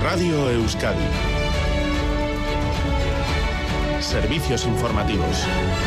Radio Euskadi. Servicios informativos.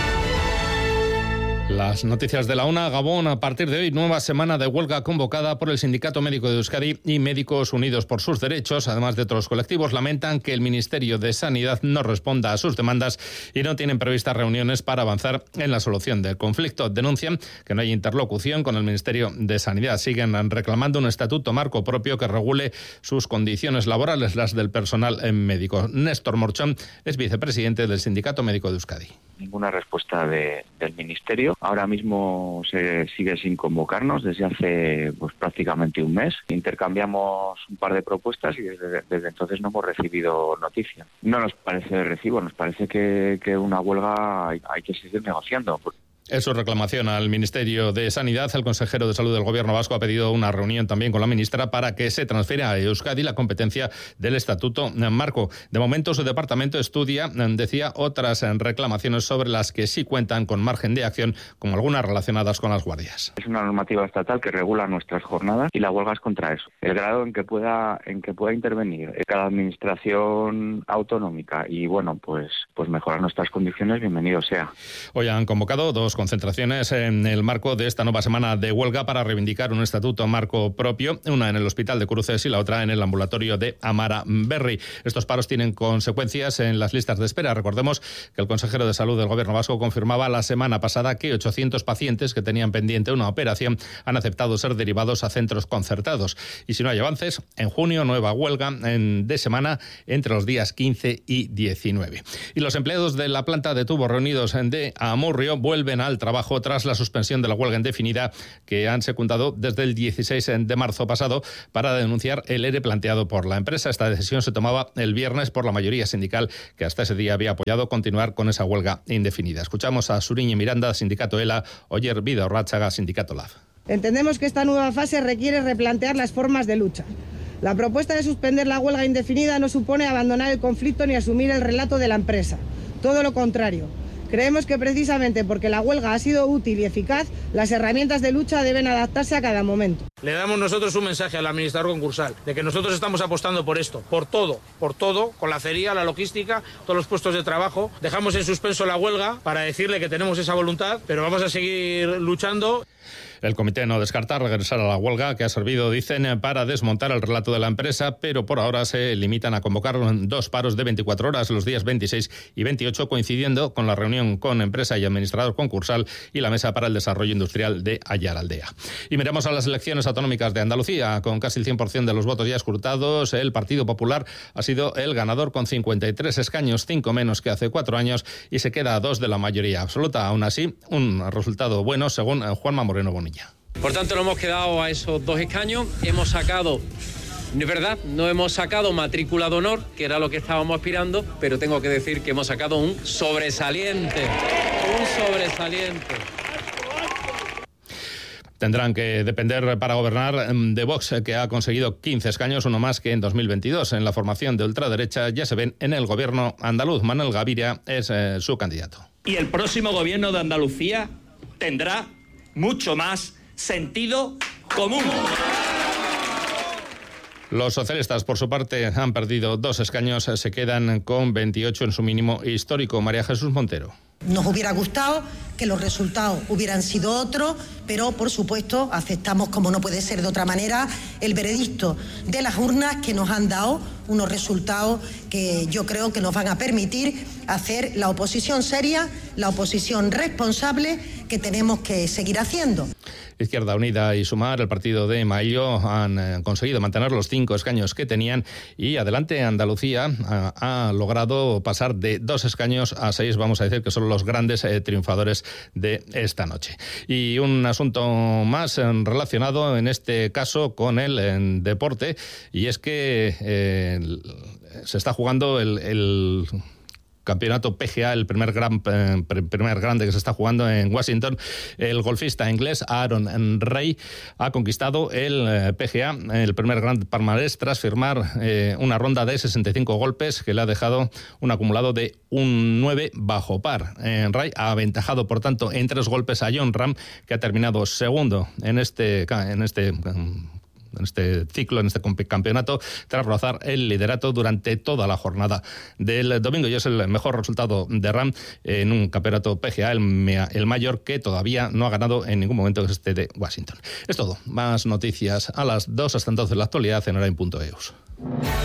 Las noticias de la una. Gabón, a partir de hoy, nueva semana de huelga convocada por el Sindicato Médico de Euskadi y Médicos Unidos por sus Derechos. Además de otros colectivos, lamentan que el Ministerio de Sanidad no responda a sus demandas y no tienen previstas reuniones para avanzar en la solución del conflicto. Denuncian que no hay interlocución con el Ministerio de Sanidad. Siguen reclamando un estatuto marco propio que regule sus condiciones laborales, las del personal médico. Néstor Morchón es vicepresidente del Sindicato Médico de Euskadi. Ninguna respuesta del Ministerio. Ahora mismo se sigue sin convocarnos desde hace prácticamente un mes. Intercambiamos un par de propuestas y desde entonces no hemos recibido noticia. No nos parece de recibo, nos parece que una huelga hay que seguir negociando. En su reclamación al Ministerio de Sanidad, el consejero de Salud del Gobierno vasco ha pedido una reunión también con la ministra para que se transfiera a Euskadi la competencia del Estatuto Marco. De momento, su departamento estudia, decía, otras reclamaciones sobre las que sí cuentan con margen de acción, como algunas relacionadas con las guardias. Es una normativa estatal que regula nuestras jornadas y la huelga es contra eso. El grado en que pueda intervenir cada administración autonómica y pues mejorar nuestras condiciones, bienvenido sea. Hoy han convocado dos concentraciones en el marco de esta nueva semana de huelga para reivindicar un estatuto marco propio, una en el Hospital de Cruces y la otra en el ambulatorio de Amara Berri. Estos paros tienen consecuencias en las listas de espera. Recordemos que el consejero de Salud del Gobierno vasco confirmaba la semana pasada que 800 pacientes que tenían pendiente una operación han aceptado ser derivados a centros concertados. Y si no hay avances, en junio nueva huelga de semana entre los días 15 y 19. Y los empleados de la planta de tubos reunidos de Amurrio vuelven al trabajo tras la suspensión de la huelga indefinida que han secundado desde el 16 de marzo pasado para denunciar el ERE planteado por la empresa. Esta decisión se tomaba el viernes por la mayoría sindical que hasta ese día había apoyado continuar con esa huelga indefinida. Escuchamos a Suriñe Miranda, Sindicato ELA, Oyer Vida-Orráchaga, Sindicato LAB. Entendemos que esta nueva fase requiere replantear las formas de lucha. La propuesta de suspender la huelga indefinida no supone abandonar el conflicto ni asumir el relato de la empresa. Todo lo contrario. Creemos que precisamente porque la huelga ha sido útil y eficaz, las herramientas de lucha deben adaptarse a cada momento. Le damos nosotros un mensaje al administrador concursal de que nosotros estamos apostando por esto, por todo, con la acería, la logística, todos los puestos de trabajo. Dejamos en suspenso la huelga para decirle que tenemos esa voluntad, pero vamos a seguir luchando. El comité no descarta regresar a la huelga, que ha servido, dicen, para desmontar el relato de la empresa, pero por ahora se limitan a convocar dos paros de 24 horas los días 26 y 28, coincidiendo con la reunión con empresa y administrador concursal y la Mesa para el Desarrollo Industrial de Ayaraldea. Y miramos a las elecciones autonómicas de Andalucía. Con casi el 100% de los votos ya escrutados, el Partido Popular ha sido el ganador con 53 escaños, 5 menos que hace 4 años, y se queda a 2 de la mayoría absoluta. Aún así, un resultado bueno, según Juanma Moreno Bonilla. Por tanto, nos hemos quedado a esos 2 escaños. Hemos sacado, no es verdad, no hemos sacado matrícula de honor, que era lo que estábamos aspirando, pero tengo que decir que hemos sacado un sobresaliente. Tendrán que depender para gobernar de Vox, que ha conseguido 15 escaños, uno más que en 2022. En la formación de ultraderecha ya se ven en el gobierno andaluz. Manuel Gaviria es su candidato. Y el próximo gobierno de Andalucía tendrá mucho más sentido común. Los socialistas, por su parte, han perdido 2 escaños, se quedan con 28 en su mínimo histórico. María Jesús Montero. Nos hubiera gustado que los resultados hubieran sido otros, pero por supuesto aceptamos, como no puede ser de otra manera, el veredicto de las urnas, que nos han dado unos resultados que yo creo que nos van a permitir hacer la oposición seria, la oposición responsable que tenemos que seguir haciendo. Izquierda Unida y Sumar, el partido de Maillo, han conseguido mantener los 5 escaños que tenían, y Adelante Andalucía ha logrado pasar de 2 escaños a 6, vamos a decir que son los grandes triunfadores de esta noche. Y un asunto más relacionado en este caso con el deporte, y es que se está jugando el campeonato PGA, el primer grande que se está jugando en Washington. El golfista inglés Aaron Ray ha conquistado el PGA, el primer gran palmarés, tras firmar una ronda de 65 golpes que le ha dejado un acumulado de un 9 bajo par. Ray ha aventajado, por tanto, en 3 golpes a Jon Rahm, que ha terminado segundo en este en este ciclo, en este campeonato, tras rozar el liderato durante toda la jornada del domingo. Y es el mejor resultado de Ram en un campeonato PGA, el mayor, que todavía no ha ganado en ningún momento, que es este de Washington. Es todo. Más noticias a las 2. Hasta entonces la actualidad en Orain.eus.